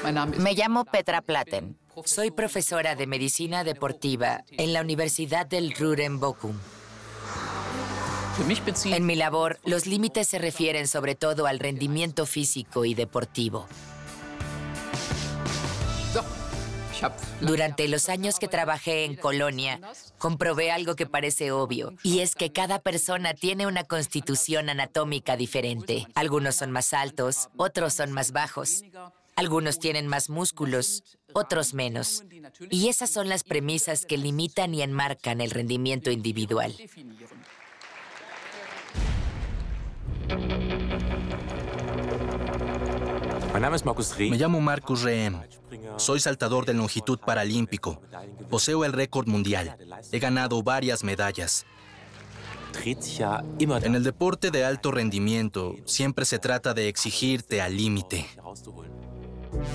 Me llamo Petra Platen. Soy profesora de medicina deportiva en la Universidad del Ruhr en Bochum. En mi labor, los límites se refieren sobre todo al rendimiento físico y deportivo. Durante los años que trabajé en Colonia, comprobé algo que parece obvio, y es que cada persona tiene una constitución anatómica diferente. Algunos son más altos, otros son más bajos. Algunos tienen más músculos, otros menos. Y esas son las premisas que limitan y enmarcan el rendimiento individual. Me llamo Markus Rehm. Soy saltador de longitud paralímpico. Poseo el récord mundial. He ganado varias medallas. En el deporte de alto rendimiento, siempre se trata de exigirte al límite.